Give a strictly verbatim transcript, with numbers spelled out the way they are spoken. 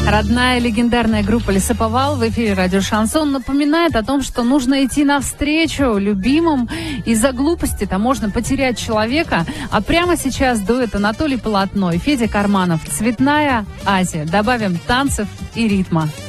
Родная легендарная группа «Лесоповал» в эфире радио «Шансон» напоминает о том, что нужно идти навстречу любимым. Из-за глупости-то можно потерять человека. А прямо сейчас дуэт Анатолий Полотно и Федя Карманов «Цветная Азия». Добавим танцев и ритма.